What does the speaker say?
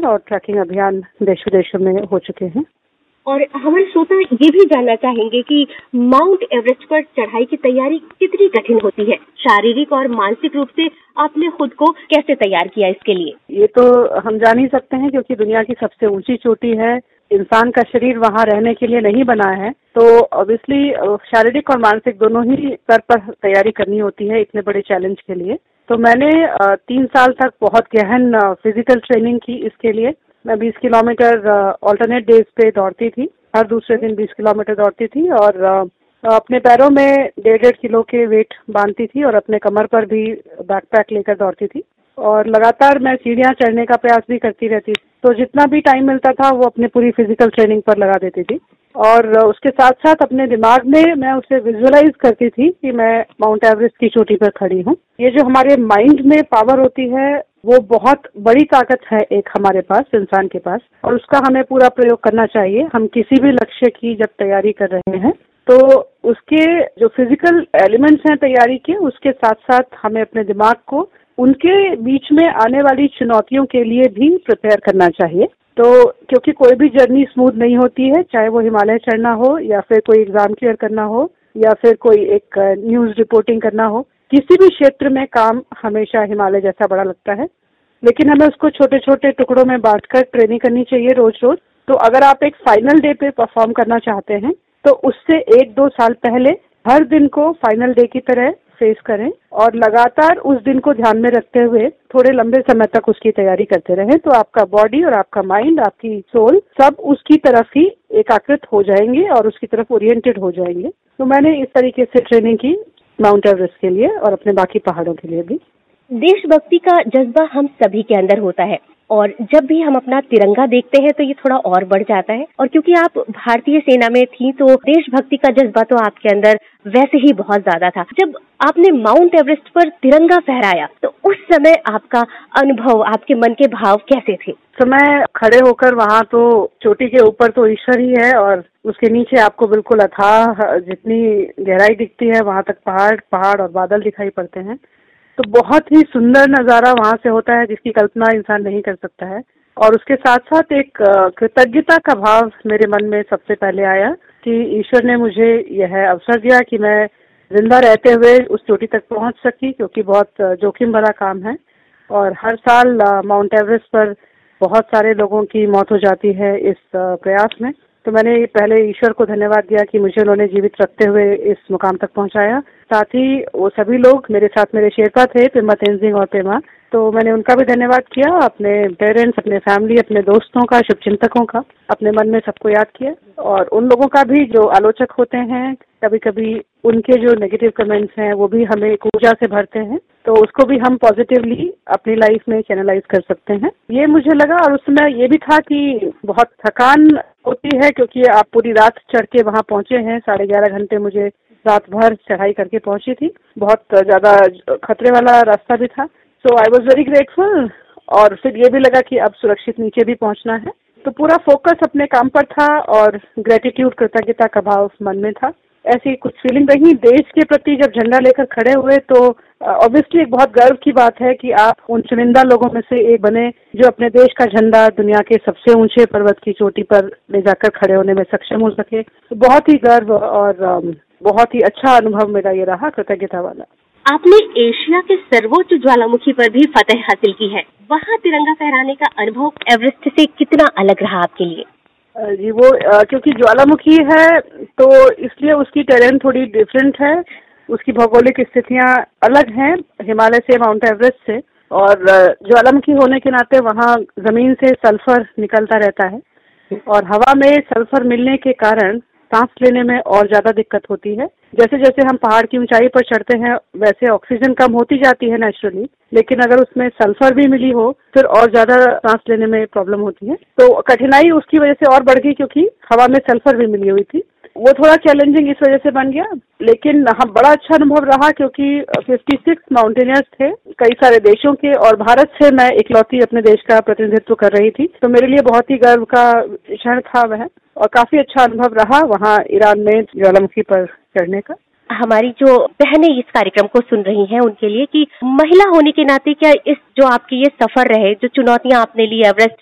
Operation और trekking अभियान देश विदेशों में हो चुके हैं। और हमारे श्रोता ये भी जानना चाहेंगे कि माउंट एवरेस्ट पर चढ़ाई की तैयारी कितनी कठिन होती है। शारीरिक और मानसिक रूप से आपने खुद को कैसे तैयार किया इसके लिए? ये तो हम जान ही सकते हैं, क्योंकि दुनिया की सबसे ऊंची चोटी है। इंसान का शरीर वहां रहने के लिए नहीं बना है, तो ऑब्वियसली शारीरिक और मानसिक दोनों ही स्तर पर तैयारी करनी होती है इतने बड़े चैलेंज के लिए। तो मैंने 3 साल तक बहुत गहन फिजिकल ट्रेनिंग की इसके लिए। मैं 20 किलोमीटर ऑल्टरनेट डेज पे दौड़ती थी, हर दूसरे दिन 20 किलोमीटर दौड़ती थी और अपने पैरों में 1.5 किलो के वेट बांधती थी और अपने कमर पर भी बैकपैक लेकर दौड़ती थी और लगातार मैं सीढ़ियां चढ़ने का प्रयास भी करती रहती थी। तो जितना भी टाइम मिलता था वो अपनी पूरी फिजिकल ट्रेनिंग पर लगा देती थी और उसके साथ साथ अपने दिमाग में मैं उसे विजुअलाइज करती थी कि मैं माउंट एवरेस्ट की चोटी पर खड़ी हूँ। ये जो हमारे माइंड में पावर होती है वो बहुत बड़ी ताकत है एक हमारे पास, इंसान के पास, और उसका हमें पूरा प्रयोग करना चाहिए। हम किसी भी लक्ष्य की जब तैयारी कर रहे हैं तो उसके जो फिजिकल एलिमेंट्स हैं तैयारी के, उसके साथ साथ हमें अपने दिमाग को उनके बीच में आने वाली चुनौतियों के लिए भी प्रिपेयर करना चाहिए। तो क्योंकि कोई भी जर्नी स्मूथ नहीं होती है, चाहे वो हिमालय चढ़ना हो या फिर कोई एग्जाम क्लियर करना हो या फिर कोई एक न्यूज रिपोर्टिंग करना हो, किसी भी क्षेत्र में काम हमेशा हिमालय जैसा बड़ा लगता है, लेकिन हमें उसको छोटे छोटे टुकड़ों में बांटकर ट्रेनिंग करनी चाहिए रोज रोज। तो अगर आप एक फाइनल डे पे परफॉर्म करना चाहते हैं तो उससे 1-2 साल पहले हर दिन को फाइनल डे की तरह फेस करें और लगातार उस दिन को ध्यान में रखते हुए थोड़े लंबे समय तक उसकी तैयारी करते रहें, तो आपका बॉडी और आपका माइंड, आपकी सोल सब उसकी तरफ ही एकाकृत हो जाएंगे और उसकी तरफ ओरिएंटेड हो जाएंगे। तो मैंने इस तरीके से ट्रेनिंग की माउंट एवरेस्ट के लिए और अपने बाकी पहाड़ों के लिए भी। देशभक्ति का जज्बा हम सभी के अंदर होता है और जब भी हम अपना तिरंगा देखते हैं तो ये थोड़ा और बढ़ जाता है। और क्योंकि आप भारतीय सेना में थी तो देशभक्ति का जज्बा तो आपके अंदर वैसे ही बहुत ज्यादा था। जब आपने माउंट एवरेस्ट पर तिरंगा फहराया तो उस समय आपका अनुभव, आपके मन के भाव कैसे थे? समय खड़े होकर वहाँ तो चोटी के ऊपर तो ईश्वर ही है और उसके नीचे आपको बिल्कुल अथाह जितनी गहराई दिखती है वहाँ तक पहाड़ और बादल दिखाई पड़ते हैं। तो बहुत ही सुंदर नज़ारा वहाँ से होता है जिसकी कल्पना इंसान नहीं कर सकता है। और उसके साथ साथ एक कृतज्ञता का भाव मेरे मन में सबसे पहले आया कि ईश्वर ने मुझे यह अवसर दिया कि मैं जिंदा रहते हुए उस चोटी तक पहुँच सकी, क्योंकि बहुत जोखिम भरा काम है और हर साल माउंट एवरेस्ट पर बहुत सारे लोगों की मौत हो जाती है इस प्रयास में। तो मैंने पहले ईश्वर को धन्यवाद दिया कि मुझे उन्होंने जीवित रखते हुए इस मुकाम तक पहुंचाया। साथ ही वो सभी लोग मेरे साथ, मेरे शेरपा थे, पेमा तेंजिंग और पेमा, तो मैंने उनका भी धन्यवाद किया। अपने पेरेंट्स, अपने फैमिली, अपने दोस्तों का, शुभचिंतकों का, अपने मन में सबको याद किया। और उन लोगों का भी जो आलोचक होते हैं, कभी कभी उनके जो नेगेटिव कमेंट्स हैं वो भी हमें एक ऊर्जा से भरते हैं, तो उसको भी हम पॉजिटिवली अपनी लाइफ में चैनलाइज कर सकते हैं, ये मुझे लगा। और उस समय ये भी था कि बहुत थकान होती है क्योंकि आप पूरी रात चढ़ के वहाँ पहुंचे हैं। 11.5 घंटे मुझे रात भर चढ़ाई करके पहुंची थी, बहुत ज्यादा खतरे वाला रास्ता भी था। सो आई वॉज वेरी ग्रेटफुल। और फिर ये भी लगा कि अब सुरक्षित नीचे भी पहुंचना है, तो पूरा फोकस अपने काम पर था और ग्रेटिट्यूड, कृतज्ञता का भाव मन में था। ऐसी कुछ फीलिंग रही देश के प्रति। जब झंडा लेकर खड़े हुए तो ऑब्वियसली एक बहुत गर्व की बात है कि आप उन चुनिंदा लोगों में से एक बने जो अपने देश का झंडा दुनिया के सबसे ऊंचे पर्वत की चोटी पर ले जाकर खड़े होने में सक्षम हो सके। तो बहुत ही गर्व और बहुत ही अच्छा अनुभव मेरा ये रहा, कृतज्ञता वाला। आपने एशिया के सर्वोच्च ज्वालामुखी पर भी फतह हासिल की है, वहाँ तिरंगा फहराने का अनुभव एवरेस्ट से कितना अलग रहा आपके लिए? जी, वो क्योंकि ज्वालामुखी है तो इसलिए उसकी टेरेन थोड़ी डिफरेंट है, उसकी भौगोलिक स्थितियाँ अलग हैं हिमालय से, माउंट एवरेस्ट से। और ज्वालामुखी होने के नाते वहाँ जमीन से सल्फर निकलता रहता है और हवा में सल्फर मिलने के कारण सांस लेने में और ज्यादा दिक्कत होती है। जैसे जैसे हम पहाड़ की ऊंचाई पर चढ़ते हैं वैसे ऑक्सीजन कम होती जाती है नेचुरली, लेकिन अगर उसमें सल्फर भी मिली हो फिर और ज्यादा सांस लेने में प्रॉब्लम होती है। तो कठिनाई उसकी वजह से और बढ़ गई क्योंकि हवा में सल्फर भी मिली हुई थी। वो थोड़ा चैलेंजिंग इस वजह से बन गया, लेकिन हम बड़ा अच्छा अनुभव रहा क्योंकि 56 माउंटेनियर्स थे कई सारे देशों के और भारत से मैं इकलौती अपने देश का प्रतिनिधित्व कर रही थी। तो मेरे लिए बहुत ही गर्व का क्षण था वह, और काफी अच्छा अनुभव रहा वहाँ ईरान में ज्वालामुखी पर चढ़ने का। हमारी जो बहनें इस कार्यक्रम को सुन रही हैं उनके लिए कि महिला होने के नाते क्या इस जो आपके ये सफर रहे, जो चुनौतियां आपने ली एवरेस्ट